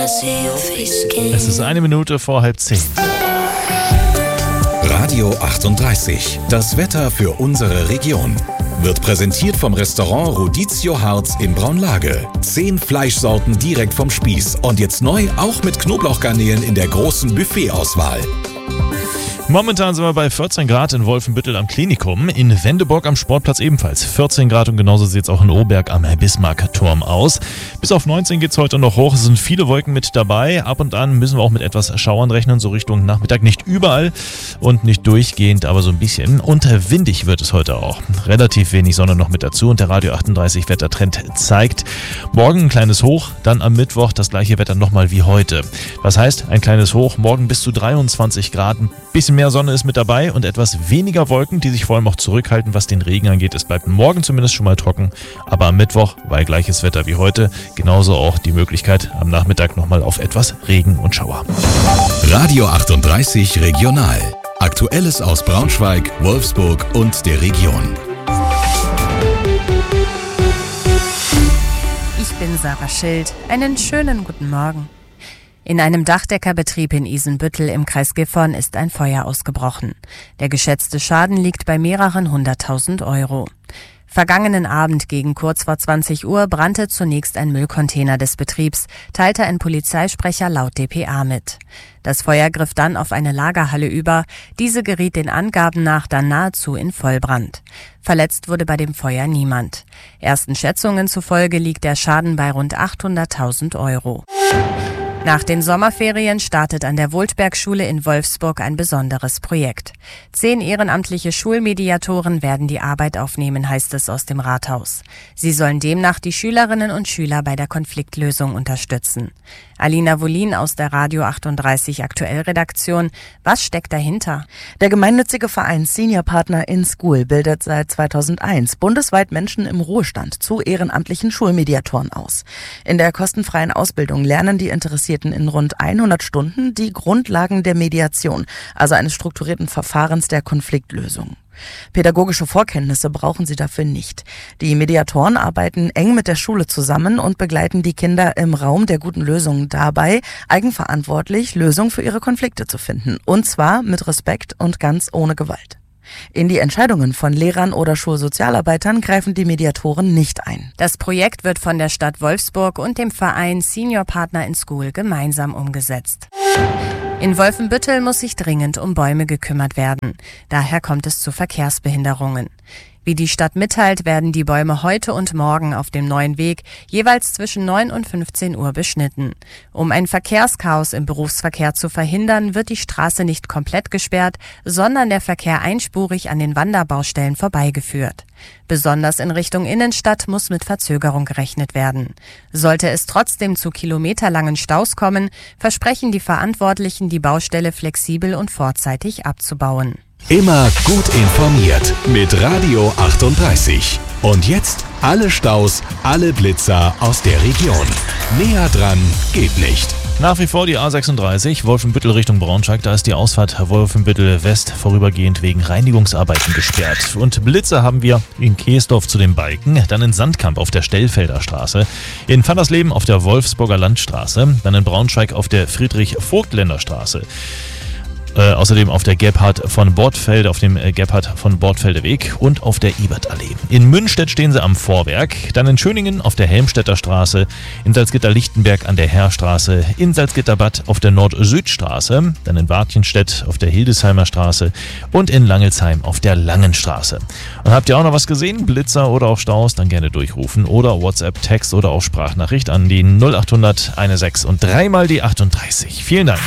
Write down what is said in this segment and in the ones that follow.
Es ist 1 Minute vor 9:30. Radio 38. Das Wetter für unsere Region. Wird präsentiert vom Restaurant Rodizio Harz in Braunlage. 10 Fleischsorten direkt vom Spieß. Und jetzt neu auch mit Knoblauchgarnelen in der großen Buffetauswahl. Momentan sind wir bei 14 Grad in Wolfenbüttel am Klinikum, in Wendeburg am Sportplatz ebenfalls 14 Grad und genauso sieht es auch in Oberg am Bismarckturm aus. Bis auf 19 geht es heute noch hoch, es sind viele Wolken mit dabei. Ab und an müssen wir auch mit etwas Schauern rechnen, so Richtung Nachmittag. Nicht überall und nicht durchgehend, aber so ein bisschen. Und windig wird es heute auch. Relativ wenig Sonne noch mit dazu und der Radio 38 Wettertrend zeigt morgen ein kleines Hoch, dann am Mittwoch das gleiche Wetter nochmal wie heute. Was heißt ein kleines Hoch, morgen bis zu 23 Grad, ein bisschen mehr Sonne ist mit dabei und etwas weniger Wolken, die sich vor allem auch zurückhalten, was den Regen angeht. Es bleibt morgen zumindest schon mal trocken, aber am Mittwoch, weil gleiches Wetter wie heute, genauso auch die Möglichkeit am Nachmittag nochmal auf etwas Regen und Schauer. Radio 38 Regional. Aktuelles aus Braunschweig, Wolfsburg und der Region. Ich bin Sarah Schild. Einen schönen guten Morgen. In einem Dachdeckerbetrieb in Isenbüttel im Kreis Gifhorn ist ein Feuer ausgebrochen. Der geschätzte Schaden liegt bei mehreren 100.000 Euro. Vergangenen Abend gegen kurz vor 20 Uhr brannte zunächst ein Müllcontainer des Betriebs, teilte ein Polizeisprecher laut dpa mit. Das Feuer griff dann auf eine Lagerhalle über. Diese geriet den Angaben nach dann nahezu in Vollbrand. Verletzt wurde bei dem Feuer niemand. Ersten Schätzungen zufolge liegt der Schaden bei rund 800.000 Euro. Nach den Sommerferien startet an der Wohltberg-Schule in Wolfsburg ein besonderes Projekt. 10 ehrenamtliche Schulmediatoren werden die Arbeit aufnehmen, heißt es aus dem Rathaus. Sie sollen demnach die Schülerinnen und Schüler bei der Konfliktlösung unterstützen. Alina Wolin aus der Radio 38 Aktuell-Redaktion. Was steckt dahinter? Der gemeinnützige Verein Senior Partner in School bildet seit 2001 bundesweit Menschen im Ruhestand zu ehrenamtlichen Schulmediatoren aus. In der kostenfreien Ausbildung lernen die Interessierten in rund 100 Stunden die Grundlagen der Mediation, also eines strukturierten Verfahrens der Konfliktlösung. Pädagogische Vorkenntnisse brauchen sie dafür nicht. Die Mediatoren arbeiten eng mit der Schule zusammen und begleiten die Kinder im Raum der guten Lösungen dabei, eigenverantwortlich Lösungen für ihre Konflikte zu finden. Und zwar mit Respekt und ganz ohne Gewalt. In die Entscheidungen von Lehrern oder Schulsozialarbeitern greifen die Mediatoren nicht ein. Das Projekt wird von der Stadt Wolfsburg und dem Verein Senior Partner in School gemeinsam umgesetzt. In Wolfenbüttel muss sich dringend um Bäume gekümmert werden. Daher kommt es zu Verkehrsbehinderungen. Wie die Stadt mitteilt, werden die Bäume heute und morgen auf dem neuen Weg jeweils zwischen 9 und 15 Uhr beschnitten. Um ein Verkehrschaos im Berufsverkehr zu verhindern, wird die Straße nicht komplett gesperrt, sondern der Verkehr einspurig an den Wanderbaustellen vorbeigeführt. Besonders in Richtung Innenstadt muss mit Verzögerung gerechnet werden. Sollte es trotzdem zu kilometerlangen Staus kommen, versprechen die Verantwortlichen, die Baustelle flexibel und vorzeitig abzubauen. Immer gut informiert mit Radio 38. Und jetzt alle Staus, alle Blitzer aus der Region. Näher dran geht nicht. Nach wie vor die A36, Wolfenbüttel Richtung Braunschweig, da ist die Ausfahrt Wolfenbüttel West vorübergehend wegen Reinigungsarbeiten gesperrt. Und Blitzer haben wir in Keesdorf zu den Balken, dann in Sandkamp auf der Stellfelder Straße, in Vandersleben auf der Wolfsburger Landstraße, dann in Braunschweig auf der Friedrich-Vogtländer Straße. Außerdem auf der Gebhard von Bortfelde, auf dem Gebhard von Bortfelde Weg und auf der Ebertallee. In Münstedt stehen sie am Vorwerk, dann in Schöningen auf der Helmstedter Straße, in Salzgitter-Lichtenberg an der Heerstraße, in Salzgitterbad auf der Nord-Süd-Straße, dann in Wartjenstedt auf der Hildesheimer Straße und in Langelsheim auf der Langenstraße. Und habt ihr auch noch was gesehen? Blitzer oder auch Staus? Dann gerne durchrufen oder WhatsApp, Text oder auch Sprachnachricht an die 0800 16 und 3 mal die 38. Vielen Dank.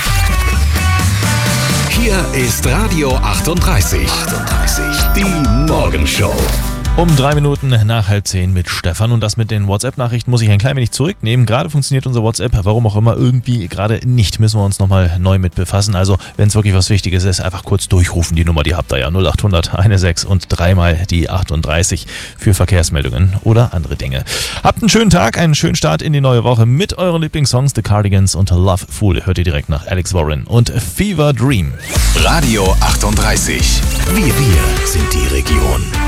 Hier ist Radio 38. Die Morgenshow. Um 3 Minuten nach 9:30 mit Stefan und das mit den WhatsApp-Nachrichten muss ich ein klein wenig zurücknehmen. Gerade funktioniert unser WhatsApp, warum auch immer, irgendwie gerade nicht. Müssen wir uns nochmal neu mit befassen. Also, wenn es wirklich was Wichtiges ist, einfach kurz durchrufen. Die Nummer, die habt ihr ja. 0800 16 und 3 mal die 38 für Verkehrsmeldungen oder andere Dinge. Habt einen schönen Tag, einen schönen Start in die neue Woche mit euren Lieblingssongs The Cardigans und Love Fool. Hört ihr direkt nach Alex Warren und Fever Dream. Radio 38. Wir sind die Region.